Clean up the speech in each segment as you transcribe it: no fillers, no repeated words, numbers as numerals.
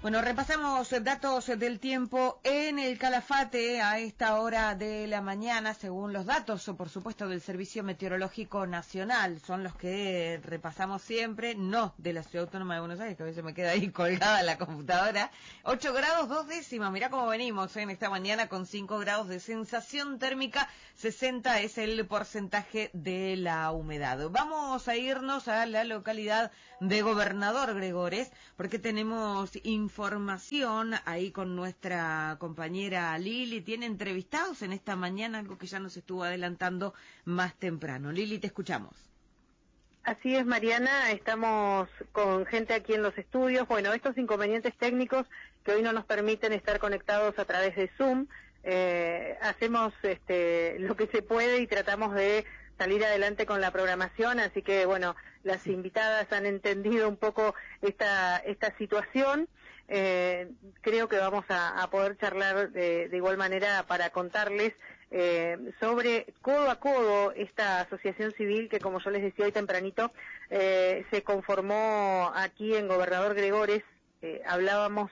Bueno, repasamos datos del tiempo en el Calafate a esta hora de la mañana, según los datos, por supuesto, del Servicio Meteorológico Nacional. Son los que repasamos siempre, no de la Ciudad Autónoma de Buenos Aires, que a veces me queda ahí colgada la computadora. 8 grados 2 décimas, mirá cómo venimos en esta mañana con 5 grados de sensación térmica, 60 es el porcentaje de la humedad. Vamos a irnos a la localidad de Gobernador Gregores, porque tenemos información ahí con nuestra compañera Lili. Tiene entrevistados en esta mañana, algo que ya nos estuvo adelantando más temprano. Lili, te escuchamos. Así es, Mariana, estamos con gente aquí en los estudios. Bueno, estos inconvenientes técnicos que hoy no nos permiten estar conectados a través de Zoom, hacemos lo que se puede y tratamos de salir adelante con la programación, así que bueno, las invitadas han entendido un poco esta situación. Creo que vamos a poder charlar de igual manera para contarles sobre Codo a Codo, esta asociación civil que, como yo les decía hoy tempranito, se conformó aquí en Gobernador Gregores. Hablábamos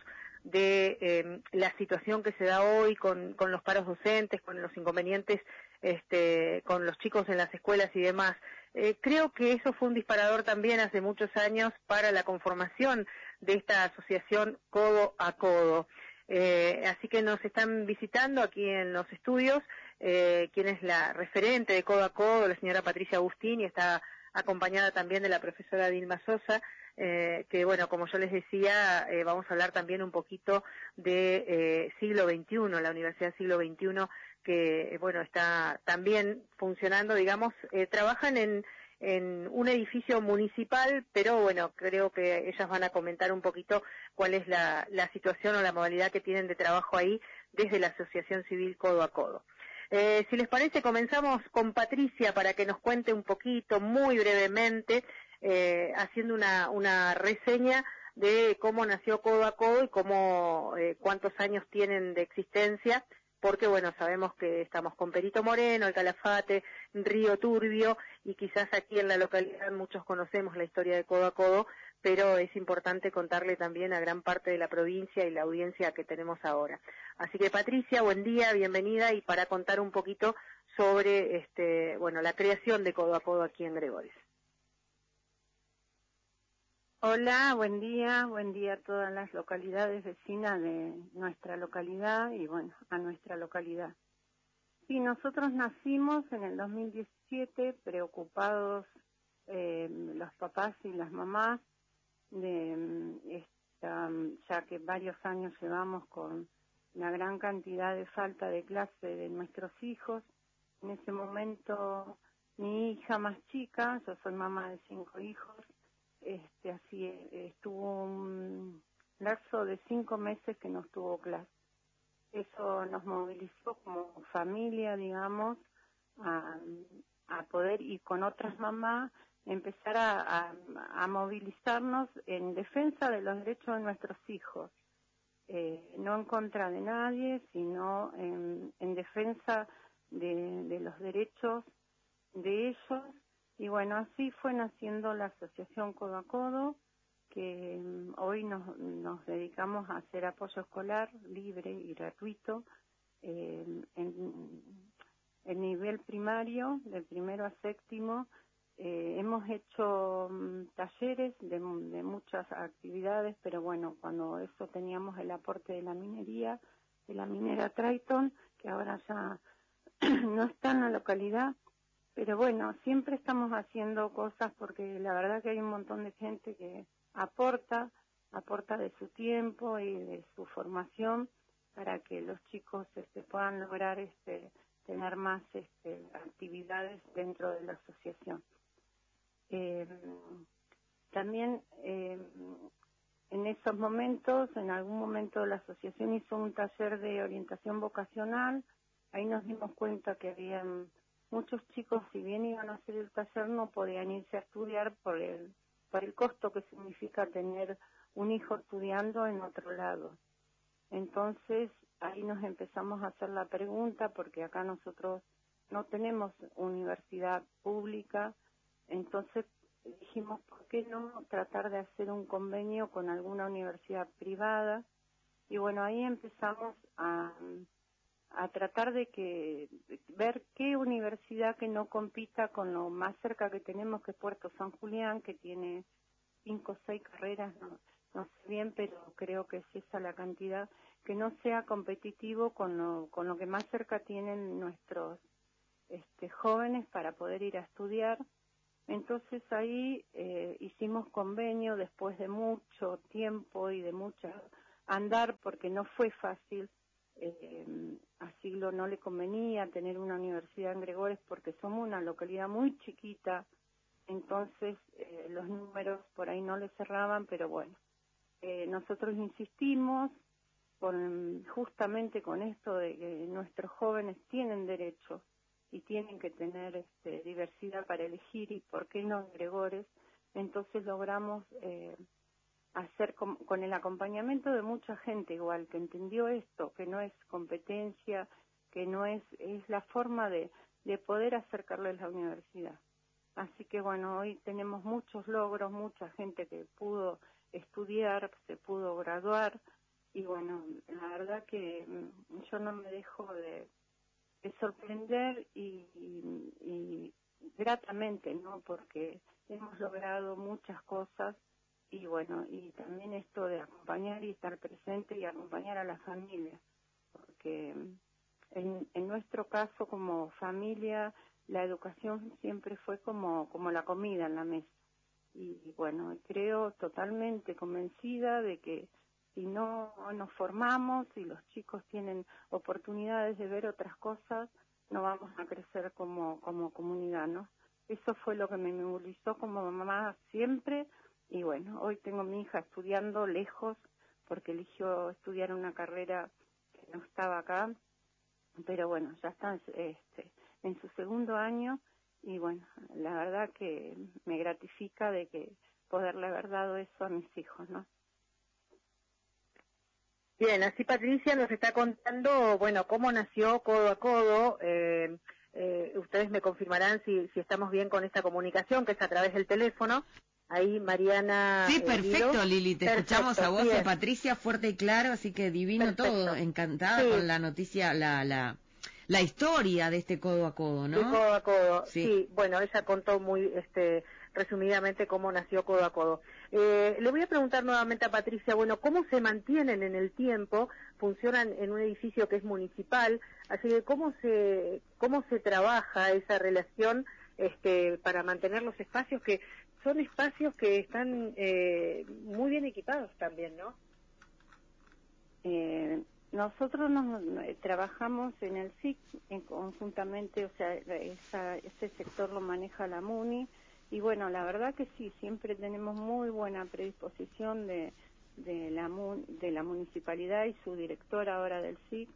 de la situación que se da hoy con los paros docentes, con los inconvenientes con los chicos en las escuelas y demás. Creo que eso fue un disparador también hace muchos años para la conformación de esta asociación Codo a Codo. Así que nos están visitando aquí en los estudios quien es la referente de Codo a Codo, la señora Patricia Agustín, y está acompañada también de la profesora Dilma Sosa, que bueno, como yo les decía, vamos a hablar también un poquito de siglo XXI, la Universidad Siglo XXI, que bueno, está también funcionando, digamos, trabajan en un edificio municipal, pero bueno, creo que ellas van a comentar un poquito cuál es la situación o la modalidad que tienen de trabajo ahí desde la Asociación Civil Codo a Codo. Si les parece, comenzamos con Patricia para que nos cuente un poquito, muy brevemente, haciendo una reseña de cómo nació Codo a Codo y cómo, cuántos años tienen de existencia, porque bueno, sabemos que estamos con Perito Moreno, el Calafate, Río Turbio, y quizás aquí en la localidad muchos conocemos la historia de Codo a Codo, pero es importante contarle también a gran parte de la provincia y la audiencia que tenemos ahora. Así que Patricia, buen día, bienvenida, y para contar un poquito sobre bueno, la creación de Codo a Codo aquí en Gregores. Hola, buen día a todas las localidades vecinas de nuestra localidad y bueno, a nuestra localidad. Sí, nosotros nacimos en el 2017 preocupados los papás y las mamás de ya que varios años llevamos con una gran cantidad de falta de clase de nuestros hijos. En ese momento mi hija más chica, yo soy mamá de 5 hijos, así estuvo un lapso de 5 meses que no tuvo clase. Eso nos movilizó como familia, digamos, a poder, y con otras mamás, empezar a movilizarnos en defensa de los derechos de nuestros hijos. No en contra de nadie, sino en defensa de los derechos de ellos. Y bueno, así fue naciendo la Asociación Codo a Codo, que hoy nos dedicamos a hacer apoyo escolar libre y gratuito en el nivel primario, del primero a séptimo. Hemos hecho talleres de muchas actividades, pero bueno, cuando eso teníamos el aporte de la minería, de la minera Triton, que ahora ya no está en la localidad, pero bueno, siempre estamos haciendo cosas porque la verdad que hay un montón de gente que aporta de su tiempo y de su formación para que los chicos puedan lograr tener más actividades dentro de la asociación. También en esos momentos, en algún momento la asociación hizo un taller de orientación vocacional. Ahí nos dimos cuenta que habían muchos chicos, si bien iban a hacer el taller, no podían irse a estudiar por el costo que significa tener un hijo estudiando en otro lado. Entonces ahí nos empezamos a hacer la pregunta, porque acá nosotros no tenemos universidad pública. Entonces dijimos, ¿por qué no tratar de hacer un convenio con alguna universidad privada? Y bueno, ahí empezamos a tratar de ver qué universidad que no compita con lo más cerca que tenemos, que es Puerto San Julián, que tiene 5 o 6 carreras, no sé bien, pero creo que es esa la cantidad, que no sea competitivo con lo que más cerca tienen nuestros jóvenes para poder ir a estudiar. Entonces ahí hicimos convenio después de mucho tiempo y de mucha andar, porque no fue fácil. A Siglo no le convenía tener una universidad en Gregores porque somos una localidad muy chiquita, entonces los números por ahí no le cerraban, pero bueno, nosotros insistimos justamente con esto de que nuestros jóvenes tienen derecho y tienen que tener diversidad para elegir, y por qué no en Gregores. Entonces logramos hacer con el acompañamiento de mucha gente igual que entendió esto, que no es competencia, que no es la forma de poder acercarles a la universidad. Así que bueno, hoy tenemos muchos logros, mucha gente que pudo estudiar, se pudo graduar, y bueno, la verdad que yo no me dejo de sorprender y gratamente, ¿no? Porque hemos logrado muchas cosas. Y bueno, y también esto de acompañar y estar presente y acompañar a la familia, porque en nuestro caso como familia la educación siempre fue como la comida en la mesa. Y bueno, creo totalmente convencida de que si no nos formamos, si los chicos tienen oportunidades de ver otras cosas, no vamos a crecer como comunidad, ¿no? Eso fue lo que me movilizó como mamá siempre. Y bueno, hoy tengo a mi hija estudiando lejos porque eligió estudiar una carrera que no estaba acá, pero bueno, ya está en su segundo año, y bueno, la verdad que me gratifica de que poderle haber dado eso a mis hijos, ¿no? Bien, así Patricia nos está contando, bueno, cómo nació Codo a Codo. Ustedes me confirmarán si estamos bien con esta comunicación, que es a través del teléfono. Ahí Mariana... Sí, perfecto, Lili, te escuchamos a vos y a bien. Patricia fuerte y claro, así que divino Perfecto. todo, encantada Sí. con la noticia, la historia de este Codo a Codo, ¿no? De Codo a Codo, Sí. sí. Bueno, ella contó muy resumidamente cómo nació Codo a Codo. Le voy a preguntar nuevamente a Patricia, bueno, ¿cómo se mantienen en el tiempo? Funcionan en un edificio que es municipal, así que ¿cómo se trabaja esa relación para mantener los espacios que son espacios que están muy bien equipados también, ¿no? Nosotros trabajamos en el SIC conjuntamente, o sea, ese sector lo maneja la MUNI, y bueno, la verdad que sí, siempre tenemos muy buena predisposición de la municipalidad y su directora ahora del SIC,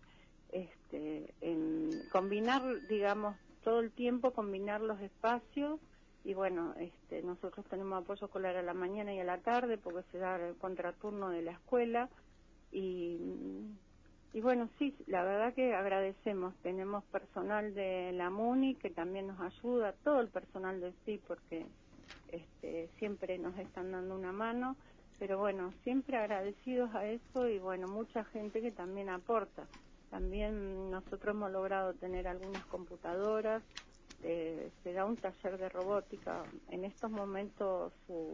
en combinar, digamos, todo el tiempo combinar los espacios. Y bueno, nosotros tenemos apoyo escolar a la mañana y a la tarde porque se da el contraturno de la escuela. Y bueno, sí, la verdad que agradecemos. Tenemos personal de la MUNI que también nos ayuda, todo el personal del SIC, porque siempre nos están dando una mano. Pero bueno, siempre agradecidos a eso, y bueno, mucha gente que también aporta. También nosotros hemos logrado tener algunas computadoras. Se da un taller de robótica. En estos momentos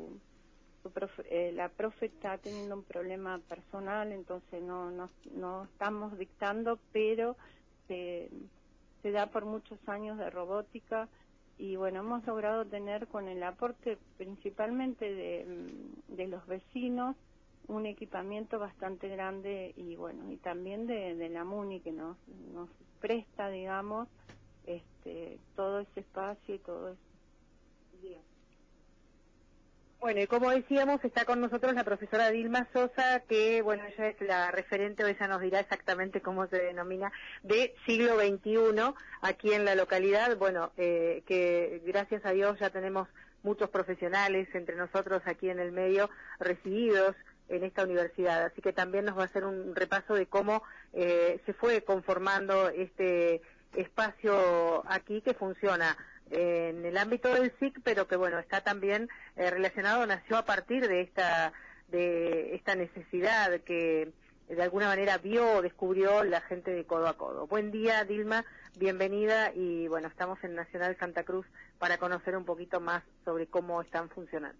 la profe está teniendo un problema personal, entonces no estamos dictando, pero se da por muchos años de robótica. Y bueno, hemos logrado tener, con el aporte principalmente de los vecinos, un equipamiento bastante grande, y bueno, y también de la MUNI, que nos presta, digamos, todo ese espacio y todo eso. Bien. Bueno, y como decíamos, está con nosotros la profesora Dilma Sosa, que, bueno, ella es la referente, o ella nos dirá exactamente cómo se denomina, de siglo XXI, aquí en la localidad. Bueno, que gracias a Dios ya tenemos muchos profesionales entre nosotros aquí en el medio recibidos en esta universidad, así que también nos va a hacer un repaso de cómo se fue conformando este espacio aquí, que funciona en el ámbito del SIC, pero que bueno, está también relacionado, nació a partir de esta necesidad que de alguna manera vio o descubrió la gente de Codo a Codo. Buen día, Dilma, bienvenida, y bueno, estamos en Nacional Santa Cruz para conocer un poquito más sobre cómo están funcionando.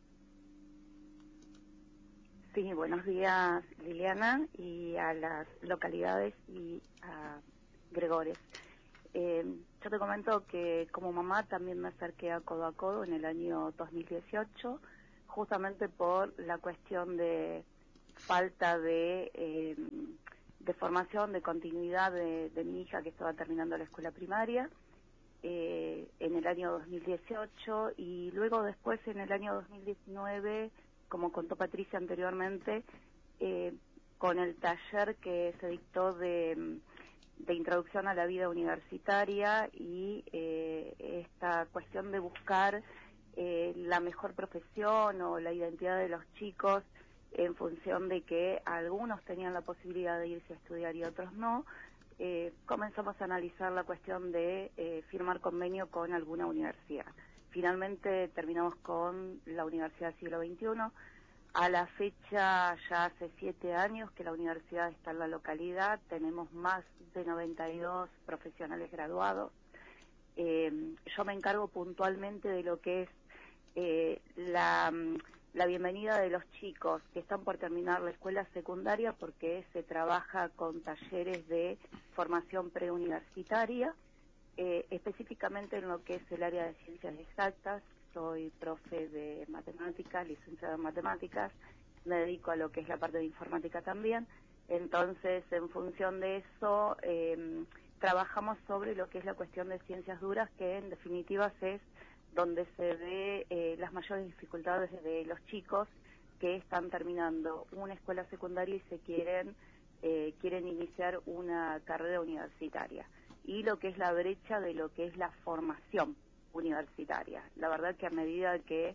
Sí, buenos días, Liliana, y a las localidades y a Gregores. Yo te comento que como mamá también me acerqué a Codo en el año 2018, justamente por la cuestión de falta de formación, de continuidad de mi hija que estaba terminando la escuela primaria en el año 2018, y luego después en el año 2019, como contó Patricia anteriormente, con el taller que se dictó de introducción a la vida universitaria y esta cuestión de buscar la mejor profesión o la identidad de los chicos en función de que algunos tenían la posibilidad de irse a estudiar y otros no, comenzamos a analizar la cuestión de firmar convenio con alguna universidad. Finalmente terminamos con la Universidad del Siglo XXI. A la fecha, ya hace 7 años que la universidad está en la localidad, tenemos más de 92 profesionales graduados. Yo me encargo puntualmente de lo que es la bienvenida de los chicos que están por terminar la escuela secundaria, porque se trabaja con talleres de formación preuniversitaria, específicamente en lo que es el área de ciencias exactas. Soy profe de matemáticas, licenciada en matemáticas, me dedico a lo que es la parte de informática también. Entonces, en función de eso, trabajamos sobre lo que es la cuestión de ciencias duras, que en definitiva es donde se ve las mayores dificultades de los chicos que están terminando una escuela secundaria y se quieren iniciar una carrera universitaria, y lo que es la brecha de lo que es la formación universitaria. La verdad que a medida que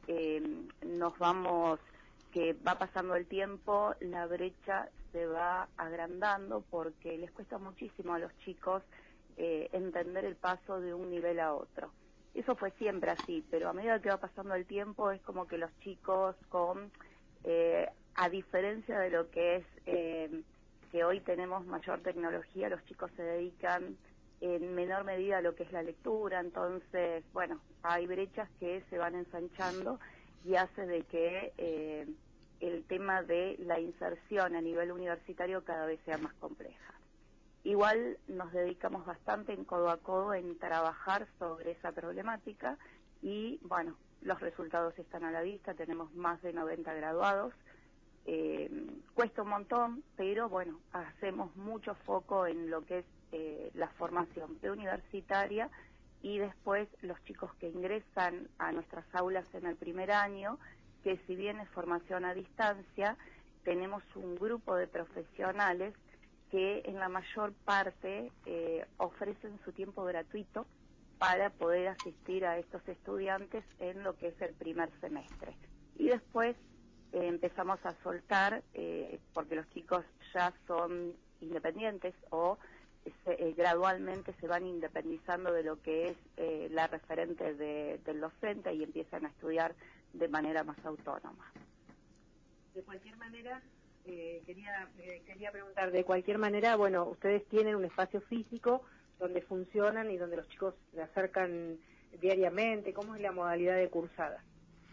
que va pasando el tiempo, la brecha se va agrandando porque les cuesta muchísimo a los chicos entender el paso de un nivel a otro. Eso fue siempre así, pero a medida que va pasando el tiempo es como que los chicos a diferencia de lo que es que hoy tenemos mayor tecnología, los chicos se dedican en menor medida a lo que es la lectura. Entonces, bueno, hay brechas que se van ensanchando y hace de que el tema de la inserción a nivel universitario cada vez sea más compleja. Igual nos dedicamos bastante en Codo a Codo en trabajar sobre esa problemática y, bueno, los resultados están a la vista, tenemos más de 90 graduados. Cuesta un montón, pero bueno, hacemos mucho foco en lo que es la formación preuniversitaria, y después los chicos que ingresan a nuestras aulas en el primer año, que si bien es formación a distancia, tenemos un grupo de profesionales que en la mayor parte ofrecen su tiempo gratuito para poder asistir a estos estudiantes en lo que es el primer semestre. Y después empezamos a soltar, porque los chicos ya son independientes o gradualmente se van independizando de lo que es la referente del docente y empiezan a estudiar de manera más autónoma. De cualquier manera, quería preguntar, de cualquier manera, bueno, ustedes tienen un espacio físico donde funcionan y donde los chicos se acercan diariamente. ¿Cómo es la modalidad de cursada?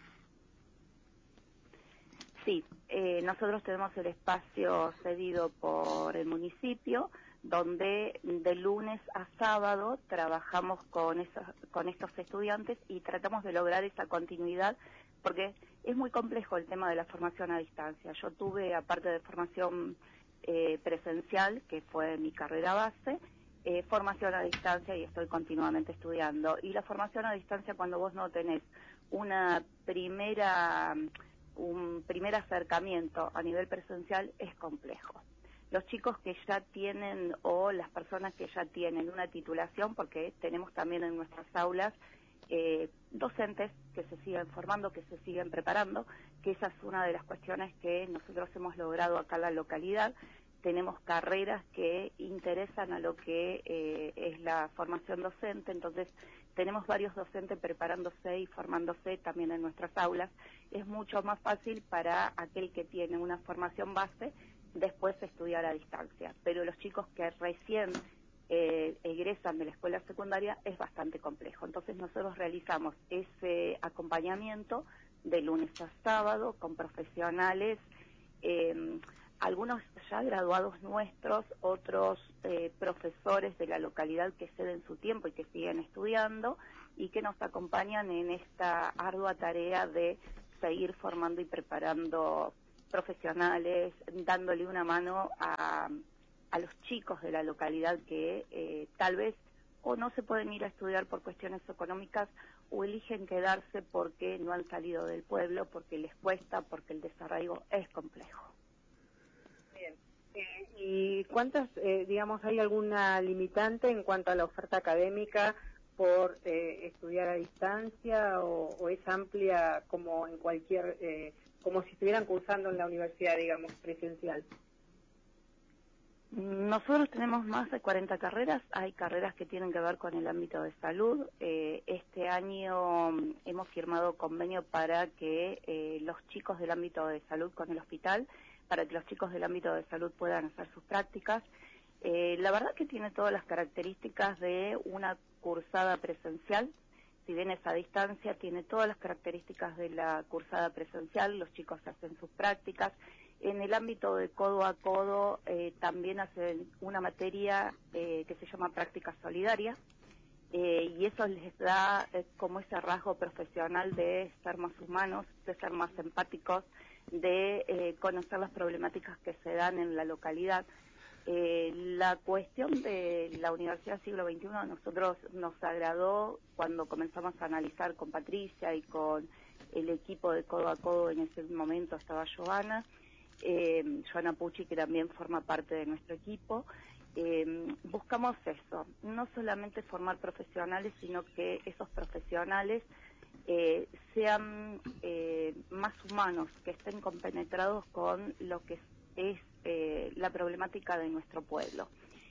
Sí, nosotros tenemos el espacio cedido por el municipio, donde de lunes a sábado trabajamos con estos estudiantes y tratamos de lograr esa continuidad, porque es muy complejo el tema de la formación a distancia. Yo tuve, aparte de formación presencial, que fue mi carrera base, formación a distancia y estoy continuamente estudiando. Y la formación a distancia, cuando vos no tenés un primer acercamiento a nivel presencial, es complejo. Los chicos que ya tienen, o las personas que ya tienen una titulación, porque tenemos también en nuestras aulas docentes que se siguen formando, que se siguen preparando, que esa es una de las cuestiones que nosotros hemos logrado acá en la localidad. tenemos carreras que interesan a lo que es la formación docente, entonces tenemos varios docentes preparándose y formándose también en nuestras aulas. Es mucho más fácil para aquel que tiene una formación base después estudiar a distancia, pero los chicos que recién egresan de la escuela secundaria es bastante complejo. Entonces nosotros realizamos ese acompañamiento de lunes a sábado con profesionales, algunos ya graduados nuestros, otros profesores de la localidad que ceden su tiempo y que siguen estudiando y que nos acompañan en esta ardua tarea de seguir formando y preparando profesionales, dándole una mano a los chicos de la localidad que tal vez o no se pueden ir a estudiar por cuestiones económicas o eligen quedarse porque no han salido del pueblo, porque les cuesta, porque el desarraigo es complejo. Bien. ¿Y cuántas, digamos, hay alguna limitante en cuanto a la oferta académica por estudiar a distancia o es amplia como en cualquier, como si estuvieran cursando en la universidad, digamos, presencial? Nosotros tenemos más de 40 carreras, hay carreras que tienen que ver con el ámbito de salud. Este año hemos firmado convenio para que los chicos del ámbito de salud con el hospital, para que los chicos del ámbito de salud puedan hacer sus prácticas. La verdad que tiene todas las características de una cursada presencial. Si bien es a distancia, tiene todas las características de la cursada presencial, los chicos hacen sus prácticas. En el ámbito de codo a codo también hacen una materia que se llama práctica solidaria y eso les da como ese rasgo profesional de ser más humanos, de ser más empáticos, de conocer las problemáticas que se dan en la localidad. La cuestión de la Universidad Siglo XXI a nosotros nos agradó cuando comenzamos a analizar con Patricia y con el equipo de codo a codo. En ese momento estaba Joana Pucci, que también forma parte de nuestro equipo. Buscamos eso, no solamente formar profesionales, sino que esos profesionales sean más humanos, que estén compenetrados con lo que es la problemática de nuestro pueblo.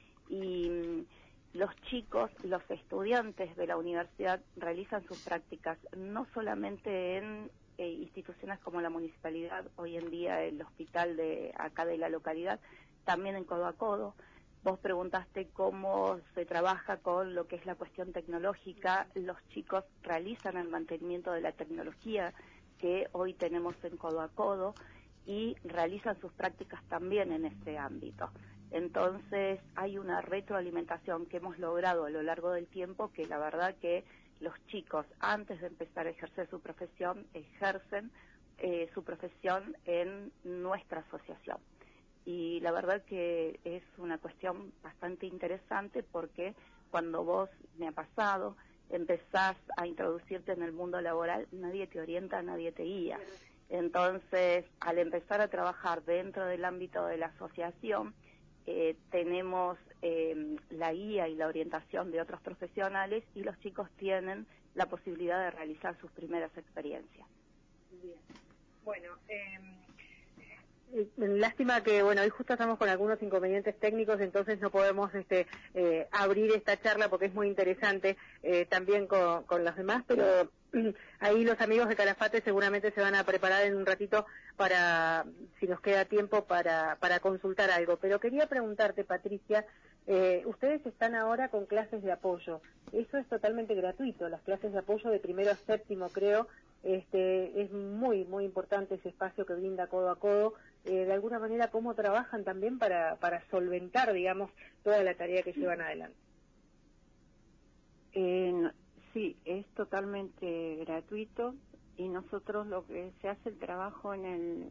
Y los chicos, los estudiantes de la universidad realizan sus prácticas no solamente en instituciones como la municipalidad, hoy en día el hospital de acá de la localidad, también en codo a codo. Vos preguntaste cómo se trabaja con lo que es la cuestión tecnológica. Los chicos realizan el mantenimiento de la tecnología que hoy tenemos en codo a codo y realizan sus prácticas también en este ámbito. Entonces hay una retroalimentación que hemos logrado a lo largo del tiempo, que la verdad que los chicos antes de empezar a ejercer su profesión, ejercen su profesión en nuestra asociación. Y la verdad que es una cuestión bastante interesante porque cuando vos, me ha pasado, empezás a introducirte en el mundo laboral, nadie te orienta, nadie te guía. Entonces, al empezar a trabajar dentro del ámbito de la asociación, tenemos la guía y la orientación de otros profesionales y los chicos tienen la posibilidad de realizar sus primeras experiencias. Bien. Bueno, lástima que, bueno, hoy justo estamos con algunos inconvenientes técnicos, entonces no podemos abrir esta charla porque es muy interesante también con los demás, pero ahí los amigos de Calafate seguramente se van a preparar en un ratito para, si nos queda tiempo, para consultar algo. Pero quería preguntarte, Patricia, ustedes están ahora con clases de apoyo. Eso es totalmente gratuito, las clases de apoyo de primero a séptimo, creo. Es muy, muy importante ese espacio que brinda codo a codo. De alguna manera, ¿cómo trabajan también para solventar, digamos, toda la tarea que llevan adelante? Sí, es totalmente gratuito y nosotros lo que se hace el trabajo en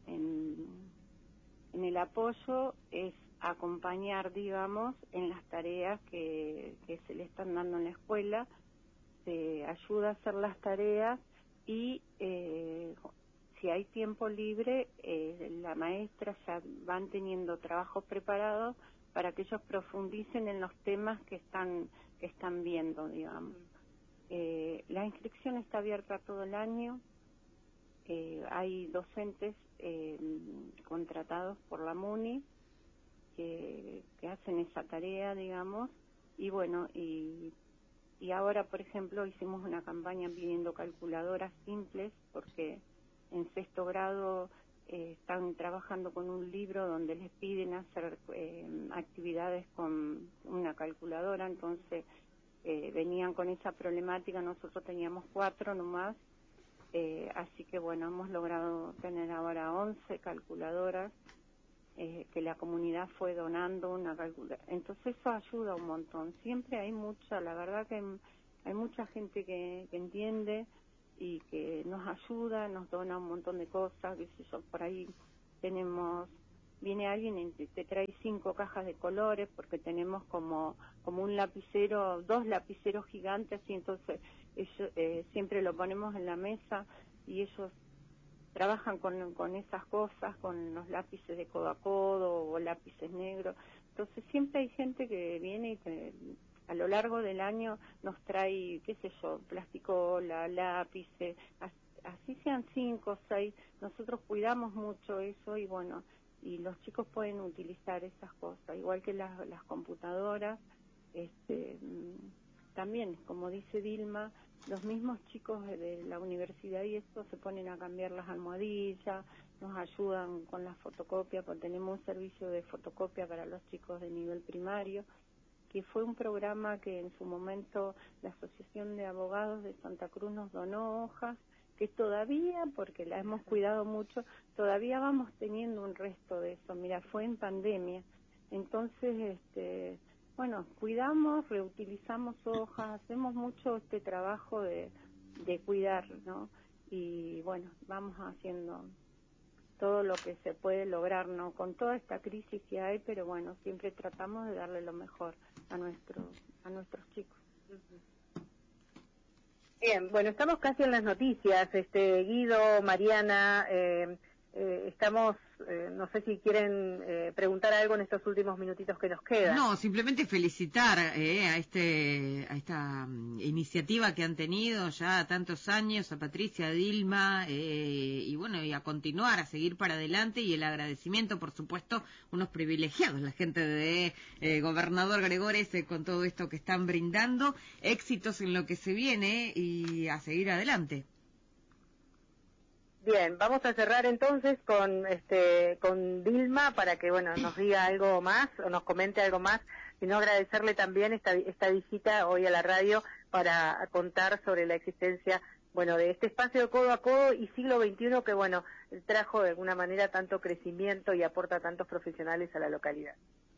el apoyo es acompañar, digamos, en las tareas que se le están dando en la escuela, se ayuda a hacer las tareas y si hay tiempo libre, la maestra ya van teniendo trabajos preparados para que ellos profundicen en los temas que están viendo, digamos. La inscripción está abierta todo el año. Hay docentes contratados por la MUNI que hacen esa tarea, digamos, y bueno, y ahora, por ejemplo, hicimos una campaña pidiendo calculadoras simples, porque en 6º grado están trabajando con un libro donde les piden hacer actividades con una calculadora, entonces venían con esa problemática, nosotros teníamos 4 nomás, así que bueno, hemos logrado tener ahora 11 calculadoras, que la comunidad fue donando una calculadora, entonces eso ayuda un montón, siempre hay mucha, la verdad que hay mucha gente que entiende y que nos ayuda, nos dona un montón de cosas, qué sé yo, por ahí viene alguien y te trae 5 cajas de colores, porque tenemos como un lapicero, 2 lapiceros gigantes, y entonces ellos, siempre lo ponemos en la mesa, y ellos trabajan con esas cosas, con los lápices de codo a codo o lápices negros, entonces siempre hay gente que viene y a lo largo del año nos trae, qué sé yo, plasticola, lápices, así sean 5 o 6, nosotros cuidamos mucho eso, y bueno, y los chicos pueden utilizar esas cosas, igual que las computadoras, también, como dice Dilma, los mismos chicos de la universidad y esto se ponen a cambiar las almohadillas, nos ayudan con la fotocopia, porque tenemos un servicio de fotocopia para los chicos de nivel primario, que fue un programa que en su momento la Asociación de Abogados de Santa Cruz nos donó hojas, que todavía, porque la hemos cuidado mucho, todavía vamos teniendo un resto de eso. Mira, fue en pandemia, entonces, bueno, cuidamos, reutilizamos hojas, hacemos mucho este trabajo de cuidar, ¿no? Y bueno, vamos haciendo todo lo que se puede lograr, ¿no? Con toda esta crisis que hay, pero bueno, siempre tratamos de darle lo mejor a nuestros chicos. Bien, bueno, estamos casi en las noticias, Guido, Mariana, estamos, no sé si quieren preguntar algo en estos últimos minutitos que nos quedan. No, simplemente felicitar a esta iniciativa que han tenido ya tantos años, a Patricia, a Dilma, y bueno, y a continuar, a seguir para adelante, y el agradecimiento, por supuesto, unos privilegiados, la gente de Gobernador Gregores, con todo esto que están brindando, éxitos en lo que se viene y a seguir adelante. Bien, vamos a cerrar entonces con Dilma para que bueno nos diga algo más o nos comente algo más, y no agradecerle también esta visita hoy a la radio para contar sobre la existencia bueno de este espacio de Codo a Codo y Siglo XXI que bueno trajo de alguna manera tanto crecimiento y aporta tantos profesionales a la localidad.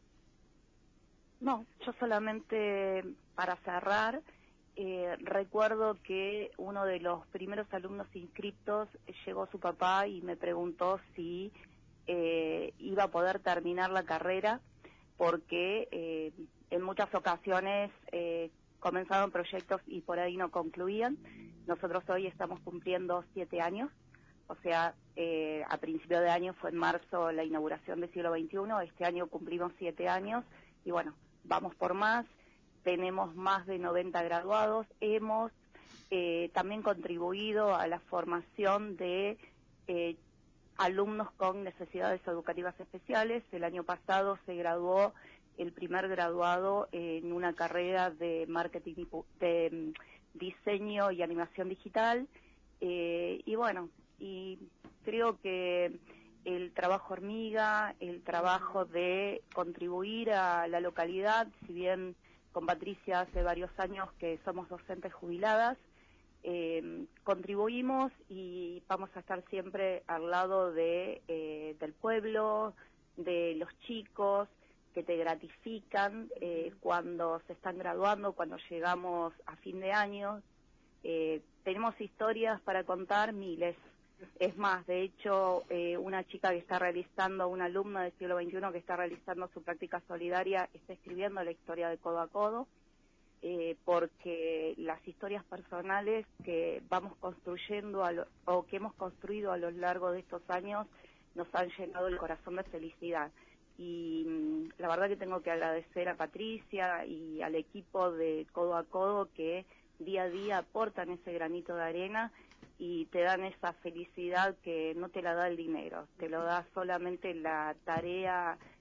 No, yo solamente para cerrar, recuerdo que uno de los primeros alumnos inscriptos llegó su papá y me preguntó si iba a poder terminar la carrera, porque en muchas ocasiones comenzaron proyectos y por ahí no concluían. Nosotros hoy estamos cumpliendo 7 años, o sea, a principio de año fue en marzo la inauguración de Siglo XXI, este año cumplimos 7 años y bueno, vamos por más. Tenemos más de 90 graduados, hemos también contribuido a la formación de alumnos con necesidades educativas especiales. El año pasado se graduó el primer graduado en una carrera de marketing, de diseño y animación digital, y bueno, y creo que el trabajo hormiga, el trabajo de contribuir a la localidad, si bien con Patricia hace varios años que somos docentes jubiladas, contribuimos y vamos a estar siempre al lado del pueblo, de los chicos que te gratifican cuando se están graduando, cuando llegamos a fin de año. Tenemos historias para contar miles. Es más, de hecho, una chica que está realizando, una alumna del Siglo XXI que está realizando su práctica solidaria, está escribiendo la historia de Codo a Codo, porque las historias personales que vamos construyendo o que hemos construido a lo largo de estos años nos han llenado el corazón de felicidad. Y la verdad que tengo que agradecer a Patricia y al equipo de Codo a Codo que día a día aportan ese granito de arena y te dan esa felicidad que no te la da el dinero, te lo da solamente la tarea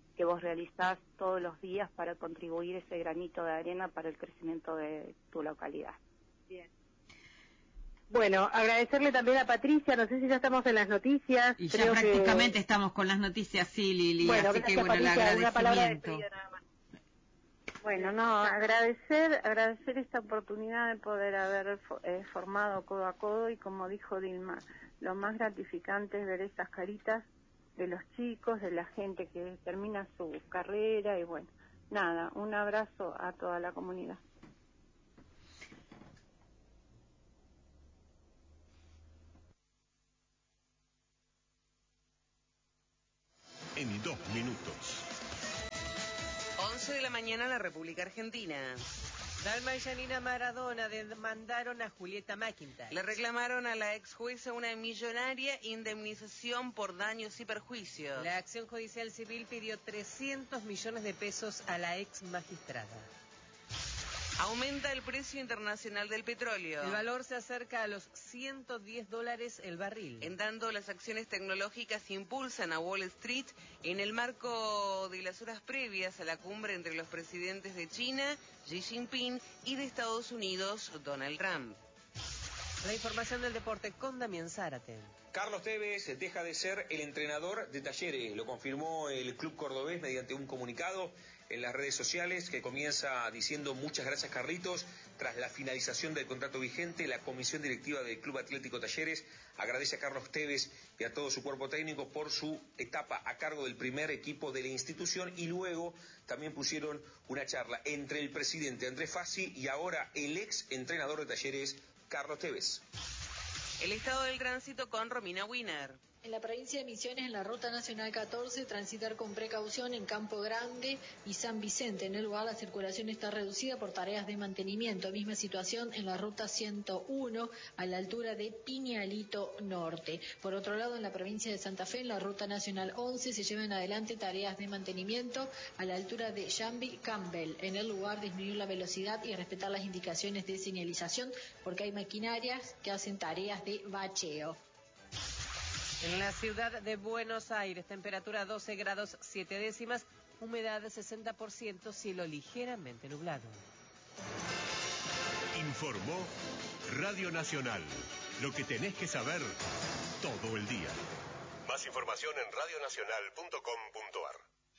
que vos realizás todos los días para contribuir ese granito de arena para el crecimiento de tu localidad. Bien. Bueno, agradecerle también a Patricia, no sé si ya estamos en las noticias. Y ya prácticamente estamos con las noticias, sí, Lili, bueno, así que bueno, Patricia, el agradecimiento. una palabra de despedida nada más. Bueno, no, agradecer esta oportunidad de poder haber formado codo a codo, y como dijo Dilma, lo más gratificante es ver esas caritas de los chicos, de la gente que termina su carrera, y bueno, nada, un abrazo a toda la comunidad. En 2 minutos. 11 de la mañana en la República Argentina. Dalma y Janina Maradona demandaron a Julieta McIntyre. Le reclamaron a la ex jueza una millonaria indemnización por daños y perjuicios. La acción judicial civil pidió 300 millones de pesos a la ex magistrada. Aumenta el precio internacional del petróleo. El valor se acerca a los $110 el barril. En tanto, las acciones tecnológicas impulsan a Wall Street en el marco de las horas previas a la cumbre entre los presidentes de China, Xi Jinping, y de Estados Unidos, Donald Trump. La información del deporte con Damián Zárate. Carlos Tevez deja de ser el entrenador de Talleres, lo confirmó el club cordobés mediante un comunicado en las redes sociales que comienza diciendo: muchas gracias, Carlitos. Tras la finalización del contrato vigente, la comisión directiva del Club Atlético Talleres agradece a Carlos Tevez y a todo su cuerpo técnico por su etapa a cargo del primer equipo de la institución, y luego también pusieron una charla entre el presidente Andrés Fassi y ahora el ex entrenador de Talleres, Carlos Tevez. El estado del tránsito con Romina Wiener. En la provincia de Misiones, en la Ruta Nacional 14, transitar con precaución en Campo Grande y San Vicente. En el lugar la circulación está reducida por tareas de mantenimiento. Misma situación en la Ruta 101, a la altura de Piñalito Norte. Por otro lado, en la provincia de Santa Fe, en la Ruta Nacional 11, se llevan adelante tareas de mantenimiento a la altura de Jambi Campbell. En el lugar, disminuir la velocidad y respetar las indicaciones de señalización, porque hay maquinarias que hacen tareas de bacheo. En la ciudad de Buenos Aires, temperatura 12 grados 7 décimas, humedad 60%, cielo ligeramente nublado. Informó Radio Nacional. Lo que tenés que saber todo el día. Más información en radionacional.com.ar.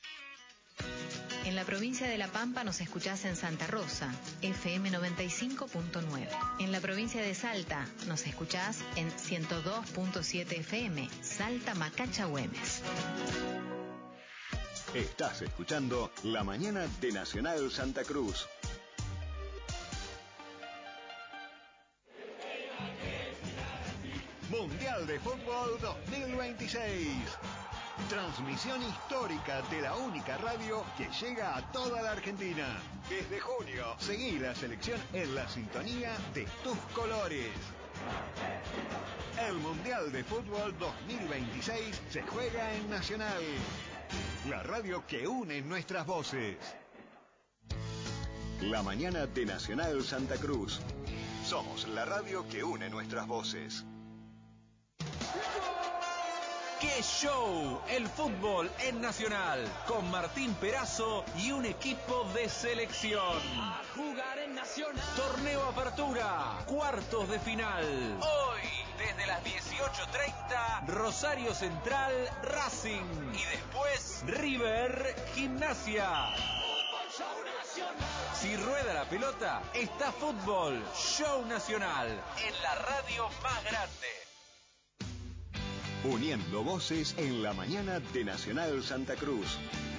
En la provincia de La Pampa nos escuchás en Santa Rosa, FM 95.9. En la provincia de Salta nos escuchás en 102.7 FM, Salta Macacha Güemes. Estás escuchando La Mañana de Nacional Santa Cruz. Mundial de Fútbol 2026. Transmisión histórica de la única radio que llega a toda la Argentina. Desde junio, seguí la selección en la sintonía de tus colores. El Mundial de Fútbol 2026 se juega en Nacional, la radio que une nuestras voces. La Mañana de Nacional Santa Cruz. Somos la radio que une nuestras voces. ¡Qué show! El fútbol en Nacional, con Martín Perazo y un equipo de selección. A jugar en Nacional. Torneo Apertura, cuartos de final. Hoy, desde las 18:30, Rosario Central, Racing. Y después, River, Gimnasia. Show Nacional. Si rueda la pelota, está fútbol. Show Nacional, en la radio más grande. Uniendo voces en la Mañana de Nacional Santa Cruz.